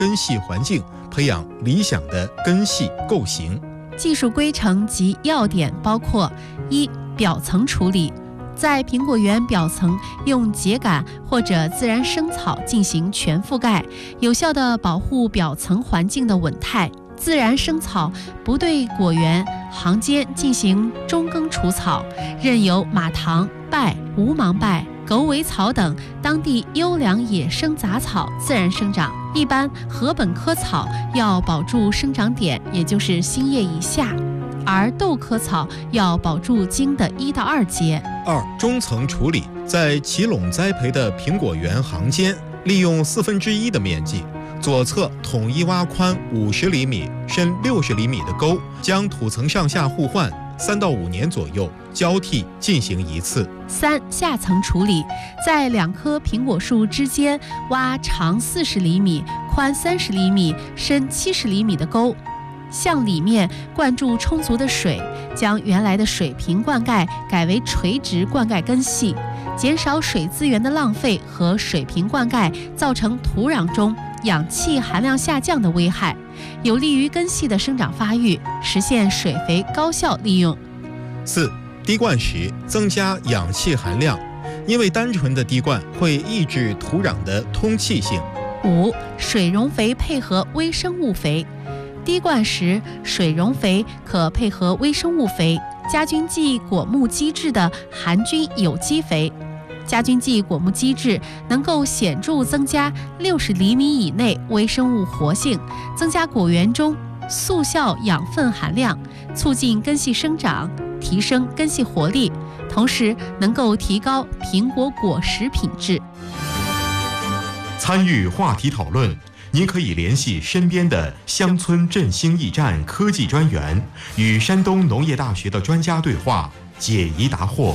根系环境，培养理想的根系构型。 技术规程及要点包括：一、表层处理。在苹果园表层用秸秆或者自然生草进行全覆盖，有效地保护表层环境的稳态。自然生草不对果园行间进行中耕除草，任由马唐、败、无芒败、狗尾草等当地优良野生杂草自然生长。一般禾本科草要保住生长点，也就是新叶以下，而豆科草要保住茎的1到2节。 二、中层处理。在齐垄栽培的苹果园行间，利用1/4的面积，左侧统一挖宽50厘米、深60厘米的沟，将土层上下互换3到5年左右，交替进行一次。 三、下层处理。在2棵苹果树之间挖长40厘米、宽30厘米、深70厘米的沟，向里面灌注充足的水，将原来的水平灌溉改为垂直灌溉根系，减少水资源的浪费和水平灌溉造成土壤中氧气含量下降的危害，有利于根系的生长发育，实现水肥高效利用。 四、滴灌时增加氧气含量，因为单纯的滴灌会抑制土壤的通气性。 五、水溶肥配合微生物肥。滴灌时，水溶肥可配合微生物肥、加菌剂果木基质的含菌有机肥。加菌剂果木基质能够显著增加60厘米以内微生物活性，增加果园中速效养分含量，促进根系生长，提升根系活力，同时能够提高苹果果实品质。 参与话题讨论，您可以联系身边的乡村振兴驿站科技专员，与山东农业大学的专家对话，解疑答惑。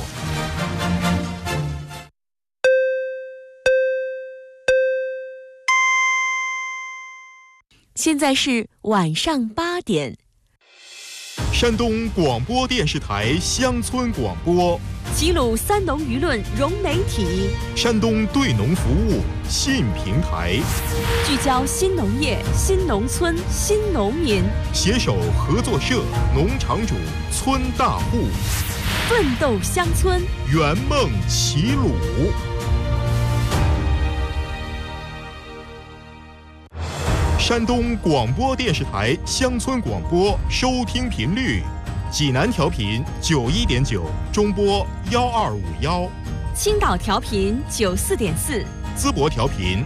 现在是晚上8点。 山东广播电视台乡村广播， 齐鲁三农舆论融媒体， 山东对农服务新平台， 聚焦新农业、新农村、新农民， 携手合作社、农场主、村大户， 奋斗乡村， 圆梦齐鲁。山东广播电视台乡村广播收听频率：济南调频91.9，中波1251； 青岛调频94.4， 淄博调频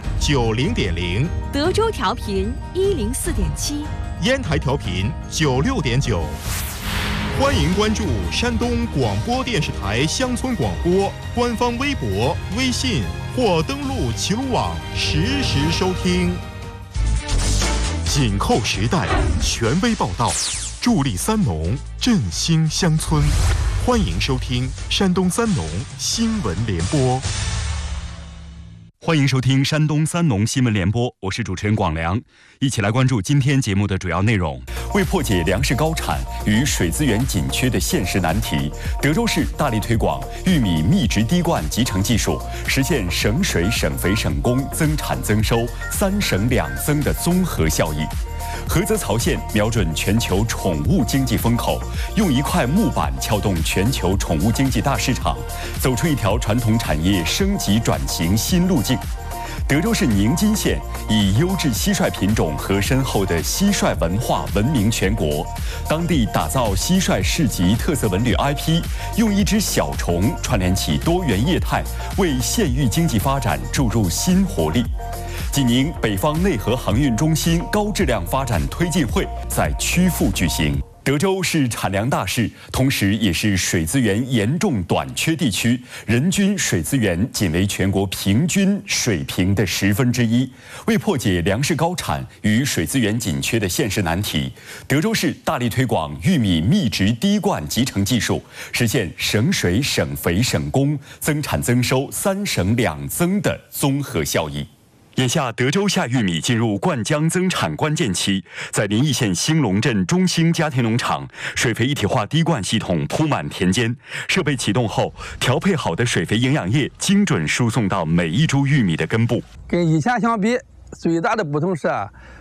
90.0， 德州调频104.7， 烟台调频96.9。欢迎关注山东广播电视台乡村广播官方微博、微信，或登录齐鲁网实时收听。紧扣时代，权威报道，助力三农，振兴乡村。欢迎收听山东三农新闻联播。 欢迎收听山东三农新闻联播，我是主持人广良，一起来关注今天节目的主要内容。为破解粮食高产与水资源紧缺的现实难题，德州市大力推广玉米密植滴灌集成技术，实现省水、省肥、省工、增产增收、3省2增的综合效益。菏泽曹县瞄准全球宠物经济风口，用1块木板撬动全球宠物经济大市场，走出一条传统产业升级转型新路径。德州市宁津县以优质蟋蟀品种和深厚的蟋蟀文化闻名全国，当地打造蟋蟀市集特色文旅 IP， 用一只小虫串联起多元业态，为县域经济发展注入新活力。济宁北方内河航运中心高质量发展推进会在曲阜举行。德州是产粮大市，同时也是水资源严重短缺地区，人均水资源仅为全国平均水平的1/10。为破解粮食高产与水资源紧缺的现实难题，德州市大力推广玉米密植滴灌集成技术，实现省水、省肥、省工、增产增收、3省2增的综合效益。眼下，德州夏玉米进入灌浆增产关键期，在临沂县兴隆镇中兴家庭农场，水肥一体化滴灌系统铺满田间，设备启动后，调配好的水肥营养液精准输送到每一株玉米的根部。 跟以前相比， 最大的不同是啊，